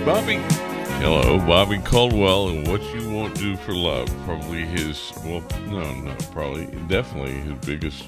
Bobby. Hello, Bobby Caldwell, and What You Won't Do for Love. Probably definitely his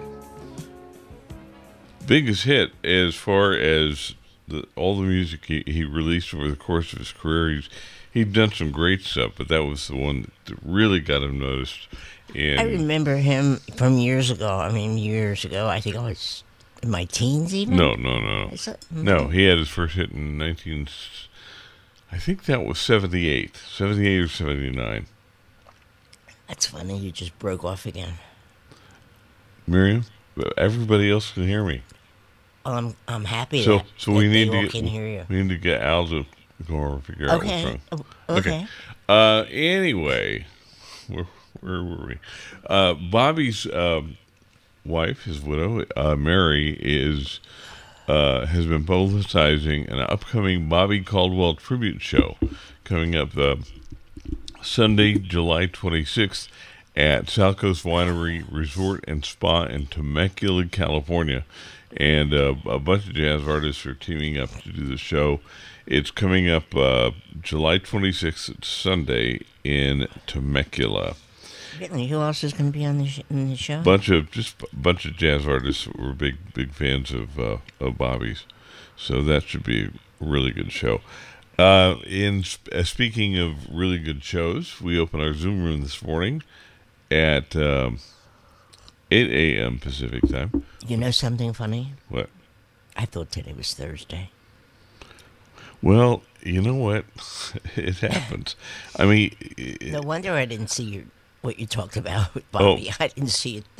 biggest hit as far as all the music he released over the course of his career. He'd done some great stuff, but that was the one that really got him noticed. And I remember him from years ago. I think I was in my teens even. No. No, He had his first hit in I think that was 78 or 79. That's funny. You just broke off again. Miriam, everybody else can hear me. Well, I'm happy So we they need all to can hear you. We need to get Al to go over and figure out what's wrong. Okay. Anyway, where were we? Bobby's wife, his widow, Mary, has been publicizing an upcoming Bobby Caldwell tribute show coming up Sunday, July 26th at South Coast Winery Resort and Spa in Temecula, California. And a bunch of jazz artists are teaming up to do the show. It's coming up July 26th, it's Sunday, in Temecula. Really? Who else is going to be on in the show? Bunch of jazz artists were big fans of Bobby's, so that should be a really good show. Speaking of really good shows, we opened our Zoom room this morning at 8 a.m. Pacific time. You know something funny? What? I thought today was Thursday. Well, you know what? It happens. I mean, No wonder I didn't see what you talked about with Bobby. I didn't see it.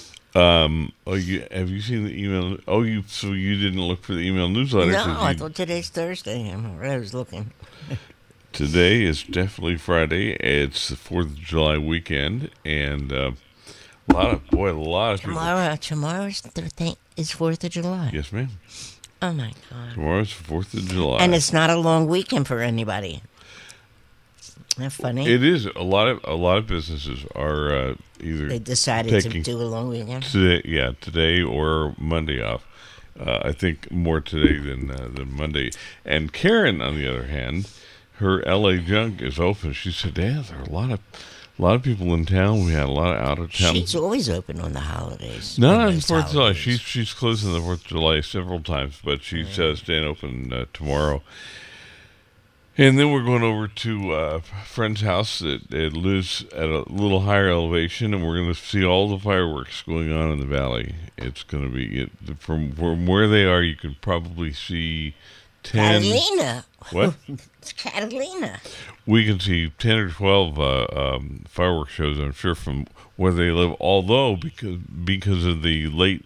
Have you seen the email? So you didn't look for the email newsletter? No, I thought today's Thursday. I was looking. Today is definitely Friday. It's the 4th of July weekend, and a lot of people. Tomorrow's is 4th of July. Yes, ma'am. Oh my God. Tomorrow's the 4th of July, and it's not a long weekend for anybody. Isn't that funny? It is. A lot of businesses are either they decided to do a long weekend today or Monday off. I think more today than Monday. And Karen, on the other hand, her LA junk is open. She said, "Yeah, there are a lot of people in town. We had a lot of out of town." She's always open on the holidays. Not on the 4th of July. She's closed on the 4th of July several times, but she's staying open tomorrow. And then we're going over to a friend's house that lives at a little higher elevation, and we're going to see all the fireworks going on in the valley. It's going to be from where they are. You can probably see 10. Catalina. What? It's Catalina. We can see 10 or 12 fireworks shows, I'm sure, from where they live. Although because of the late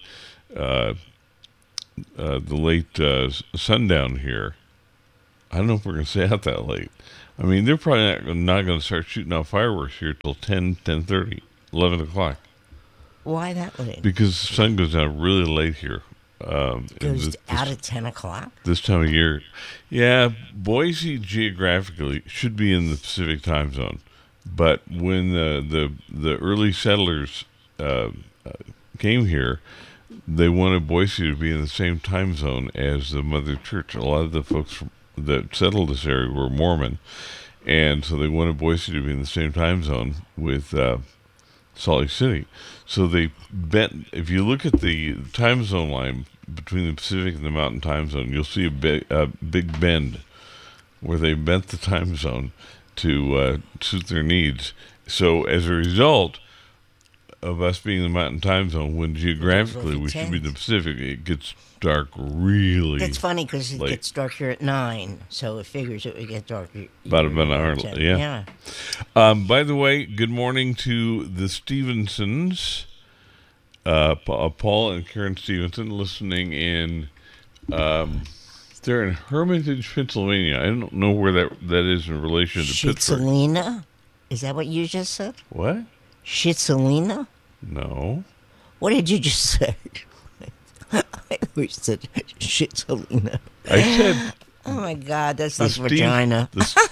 sundown here. I don't know if we're going to stay out that late. I mean, they're probably not going to start shooting out fireworks here till 10:30, 11 o'clock. Why that late? Because the sun goes down really late here. Goes out at 10 o'clock? This time of year. Yeah, Boise geographically should be in the Pacific time zone. But when the early settlers came here, they wanted Boise to be in the same time zone as the Mother Church. A lot of the folks that settled this area were Mormon, and so they wanted Boise to be in the same time zone with Salt Lake City. So they bent. If you look at the time zone line between the Pacific and the Mountain time zone, you'll see a big bend where they bent the time zone to suit their needs. So as a result of us being in the Mountain time zone, when geographically we should be in the Pacific, it gets dark really. That's funny because it late. gets dark here at 9, so it figures it would get dark. About an hour, yeah. By the way, good morning to the Stevensons, Paul and Karen Stevenson, listening in. They're in Hermitage, Pennsylvania. I don't know where that is in relation to Pittsburgh. Schitzelina? Is that what you just said? What? Schitzelina? No. What did you just say? I always said Schitzelina. I said. Oh my God, that's like vagina.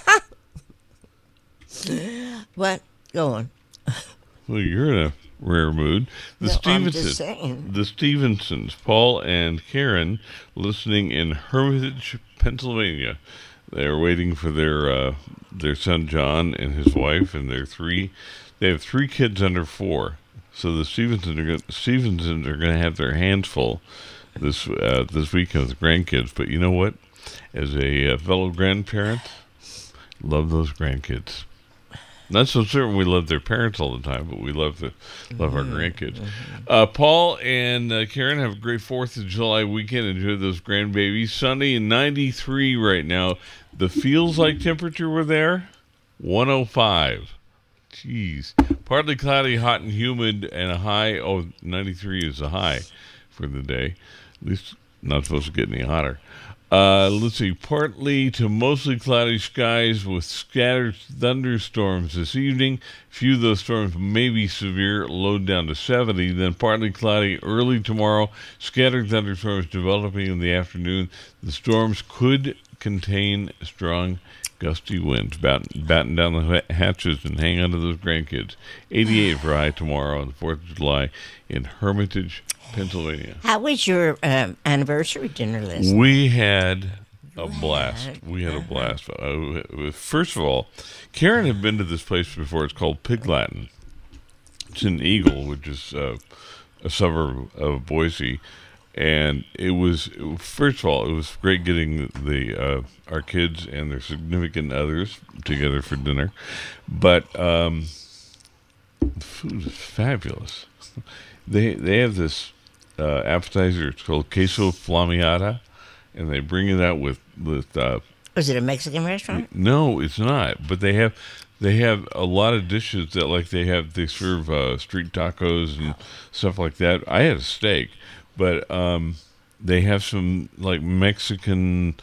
What? Go on. Well, you're in a rare mood. I'm just saying. The Stevensons, Paul and Karen, listening in Hermitage, Pennsylvania. They're waiting for their son John and his wife and their three. They have 3 kids under 4. So the Stevensons are going to have their hands full this weekend with grandkids. But you know what? As a fellow grandparent, love those grandkids. Not so certain we love their parents all the time, but we love our grandkids. Paul and Karen, have a great 4th of July weekend. Enjoy those grandbabies. Sunny and 93 right now. The feels like temperature were there, 105. Jeez. Partly cloudy, hot and humid, and a high. 93 is a high for the day. At least not supposed to get any hotter. Let's see, partly to mostly cloudy skies with scattered thunderstorms this evening. Few of those storms may be severe, low down to 70. Then partly cloudy early tomorrow. Scattered thunderstorms developing in the afternoon. The storms could contain strong gusty winds. Batten down the hatches and hang on to those grandkids. 88 for high tomorrow on the 4th of July in Hermitage, Pennsylvania. How was your anniversary dinner list? We had a blast. First of all, Karen had been to this place before. It's called Pig Latin. It's in Eagle, which is a suburb of Boise. And it was, first of all, it was great getting our kids and their significant others together for dinner. But the food is fabulous. They have this appetizer. It's called queso flamiata, and they bring it out with. Was it a Mexican restaurant? No, it's not. But they have a lot of dishes that they serve street tacos and stuff like that. I had a steak, but they have some Mexican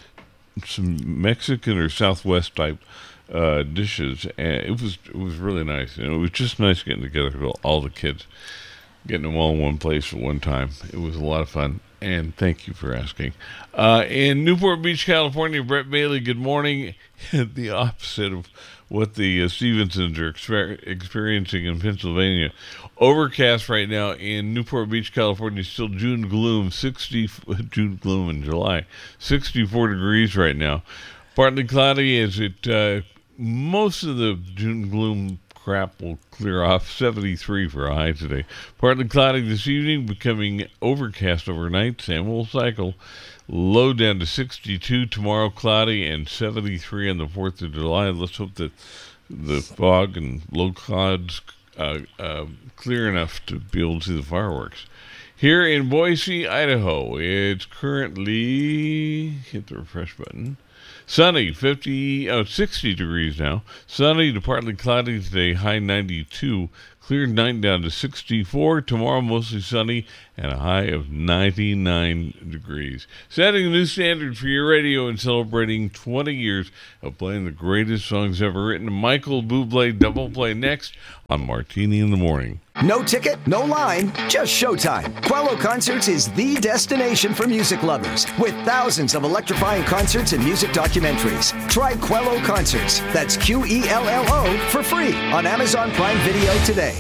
or Southwest type dishes, and it was really nice. And it was just nice getting together with all the kids. Getting them all in one place at one time. It was a lot of fun, and thank you for asking. In Newport Beach, California, Brett Bailey, good morning. The opposite of what the Stevensons are experiencing in Pennsylvania. Overcast right now in Newport Beach, California. Still June gloom, June gloom in July. 64 degrees right now. Partly cloudy as most of the June gloom crap will clear off. 73 for a high today. Partly cloudy this evening, becoming overcast overnight. Same old cycle. Low down to 62 tomorrow, cloudy, and 73 on the 4th of July. Let's hope that the fog and low clouds clear enough to be able to see the fireworks. Here in Boise, Idaho, it's currently, hit the refresh button, sunny, 60 degrees now. Sunny to partly cloudy today, high 92. Clear night down to 64. Tomorrow mostly sunny and a high of 99 degrees. Setting a new standard for your radio and celebrating 20 years of playing the greatest songs ever written. Michael Bublé double play next on Martini in the Morning. No ticket, no line, just showtime. Quello Concerts is the destination for music lovers with thousands of electrifying concerts and music documentaries. Try Quello Concerts, that's Quello, for free on Amazon Prime Video today.